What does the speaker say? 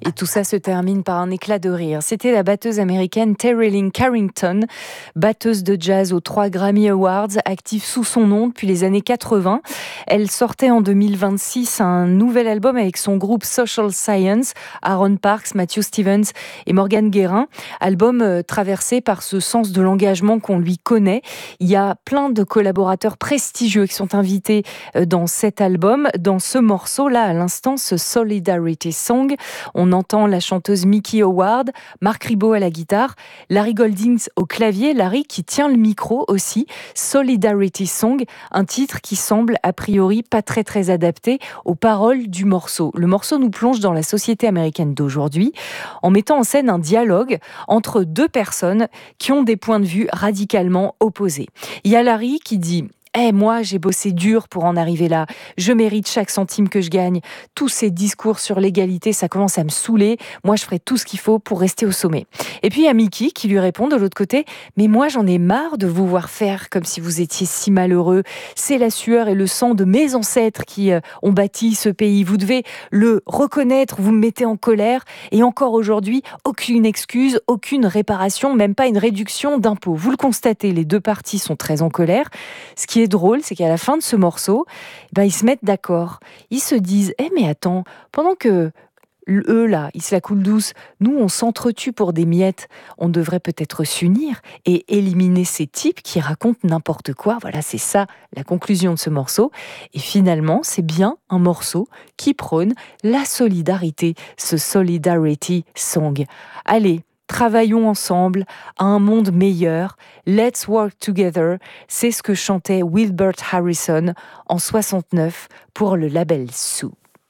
Et tout ça se termine par un éclat de rire. C'était la batteuse américaine Terry Lynn Carrington, batteuse de jazz aux 3 Grammy Awards, active sous son nom depuis les années 80. Elle sortait en 2026 un nouvel album avec son groupe Social Science, Aaron Parks, Matthew Stevens et Morgan Guérin. Album traversé par ce sens de l'engagement qu'on lui connaît. Il y a plein de collaborateurs prestigieux qui sont invités dans cet album. Dans ce morceau-là, à l'instant, ce Solidarity Song, on entend la chanteuse Mickey Howard, Marc Ribot à la guitare, Larry Goldings au clavier, Larry qui tient le micro aussi. Solidarity Song, un titre qui semble a priori pas très adapté aux paroles du morceau. Le morceau nous plonge dans la société américaine d'aujourd'hui en mettant en scène un dialogue entre deux personnes qui ont des points de vue radicalement opposés. Il y a Larry qui dit: moi, j'ai bossé dur pour en arriver là. Je mérite chaque centime que je gagne. Tous ces discours sur l'égalité, ça commence à me saouler. Moi, je ferai tout ce qu'il faut pour rester au sommet. Et puis, il y a Mickey qui lui répond de l'autre côté: mais moi, j'en ai marre de vous voir faire comme si vous étiez si malheureux. C'est la sueur et le sang de mes ancêtres qui ont bâti ce pays. Vous devez le reconnaître. Vous me mettez en colère. Et encore aujourd'hui, aucune excuse, aucune réparation, même pas une réduction d'impôts. Vous le constatez, les deux parties sont très en colère. Ce qui est drôle, c'est qu'à la fin de ce morceau, ils se mettent d'accord. Ils se disent: mais attends, pendant que eux là, ils se la coulent douce, nous on s'entretue pour des miettes, on devrait peut-être s'unir et éliminer ces types qui racontent n'importe quoi. Voilà, c'est ça la conclusion de ce morceau. Et finalement, c'est bien un morceau qui prône la solidarité, ce Solidarity Song. Allez, travaillons ensemble à un monde meilleur. Let's work together. C'est ce que chantait Wilbert Harrison en 69 pour le label Sue.